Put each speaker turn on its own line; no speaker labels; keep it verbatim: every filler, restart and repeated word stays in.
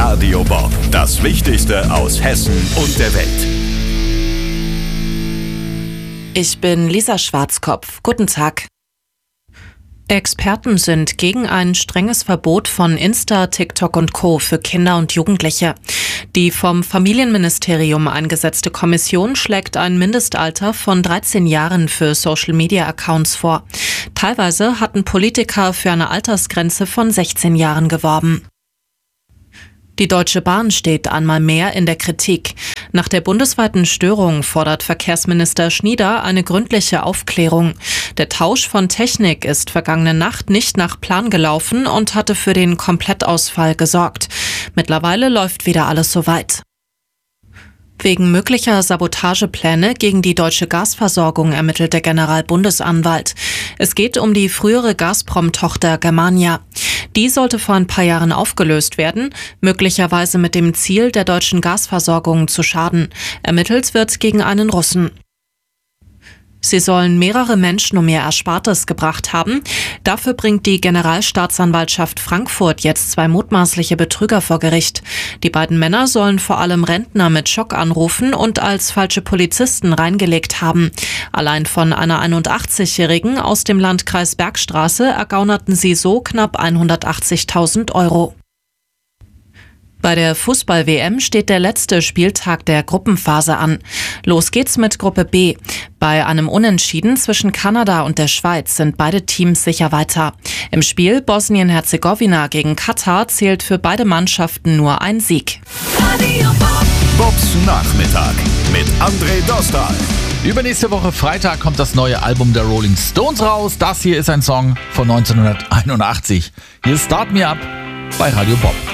Radio Bob. Das Wichtigste aus Hessen und der Welt.
Ich bin Lisa Schwarzkopf. Guten Tag. Experten sind gegen ein strenges Verbot von Insta, TikTok und Co. für Kinder und Jugendliche. Die vom Familienministerium eingesetzte Kommission schlägt ein Mindestalter von dreizehn Jahren für Social-Media-Accounts vor. Teilweise hatten Politiker für eine Altersgrenze von sechzehn Jahren geworben. Die Deutsche Bahn steht einmal mehr in der Kritik. Nach der bundesweiten Störung fordert Verkehrsminister Schnieder eine gründliche Aufklärung. Der Tausch von Technik ist vergangene Nacht nicht nach Plan gelaufen und hatte für den Komplettausfall gesorgt. Mittlerweile läuft wieder alles soweit. Wegen möglicher Sabotagepläne gegen die deutsche Gasversorgung ermittelt der Generalbundesanwalt. Es geht um die frühere Gazprom-Tochter Germania. Die sollte vor ein paar Jahren aufgelöst werden, möglicherweise mit dem Ziel, der deutschen Gasversorgung zu schaden. Ermittelt wird gegen einen Russen. Sie sollen mehrere Menschen um ihr Erspartes gebracht haben. Dafür bringt die Generalstaatsanwaltschaft Frankfurt jetzt zwei mutmaßliche Betrüger vor Gericht. Die beiden Männer sollen vor allem Rentner mit Schock anrufen und als falsche Polizisten reingelegt haben. Allein von einer einundachtzigjährigen aus dem Landkreis Bergstraße ergaunerten sie so knapp hundertachtzigtausend Euro. Bei der Fußball-W M steht der letzte Spieltag der Gruppenphase an. Los geht's mit Gruppe B. Bei einem Unentschieden zwischen Kanada und der Schweiz sind beide Teams sicher weiter. Im Spiel Bosnien-Herzegowina gegen Katar zählt für beide Mannschaften nur ein Sieg.
Bobs Nachmittag mit André Dostal.
Übernächste Woche Freitag kommt das neue Album der Rolling Stones raus. Das hier ist ein Song von neunzehnhunderteinundachtzig. Hier ist Start Me Up bei Radio Bob.